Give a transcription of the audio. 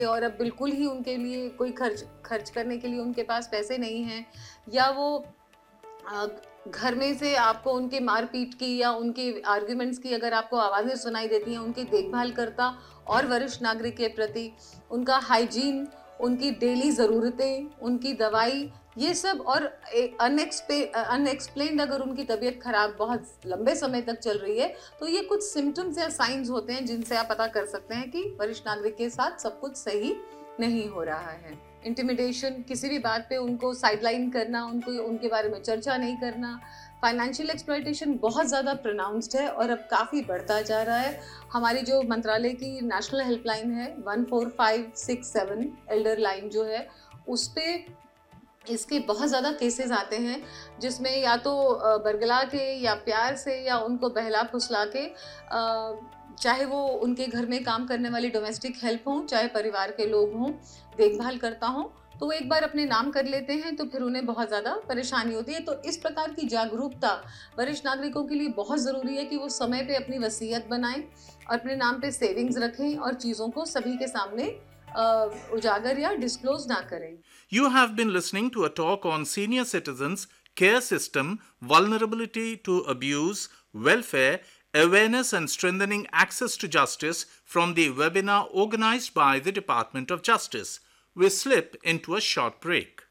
और अब बिल्कुल ही उनके लिए कोई खर्च खर्च करने के लिए उनके पास पैसे नहीं हैं, या वो अ, घर में से आपको उनके मार-पीट की या उनके आर्ग्यूमेंट्स की अगर आपको आवाज़ें सुनाई देती हैं, उनकी देखभाल करता और वरिष्ठ नागरिक के प्रति उनका हाइजीन, उनकी डेली ज़रूरतें, उनकी दवाई, ये सब, और अनएक्सप्लेन्ड अगर उनकी तबीयत खराब बहुत लंबे समय तक चल रही है, तो ये कुछ सिम्पटम्स या साइन्स होते हैं जिनसे आप पता कर सकते हैं कि वरिष्ठ नागरिक के साथ सब कुछ सही नहीं हो रहा है। इंटिमिडेशन, किसी भी बात पे उनको साइडलाइन करना, उनको उनके बारे में चर्चा नहीं करना। फाइनेंशियल एक्सप्लॉयटेशन बहुत ज़्यादा प्रोनाउंस्ड है और अब काफ़ी बढ़ता जा रहा है। हमारी जो मंत्रालय की नेशनल हेल्पलाइन है 14567 एल्डर लाइन जो है, उस पे इसके बहुत ज़्यादा केसेस आते हैं, जिसमें या तो बरगला के या प्यार से या उनको बहला-फुसला के, चाहे वो उनके घर में काम करने वाली डोमेस्टिक हेल्प हों, चाहे परिवार के लोग हों, देखभाल करता हों, तो वो एक बार अपने नाम कर लेते हैं, तो फिर उन्हें बहुत ज़्यादा परेशानी होती है। तो इस प्रकार की जागरूकता वरिष्ठ नागरिकों के लिए बहुत ज़रूरी है कि वो समय पे अपनी वसीयत बनाएँ, अपने नाम पे सेविंग्स रखें और चीज़ों को सभी के सामने उजागर या डिस्क्लोज़ ना करें। You have been listening to a talk on senior citizens, care system, vulnerability to abuse, welfare, awareness and strengthening access to justice from the webinar organized by the Department of Justice. We slip into a short break.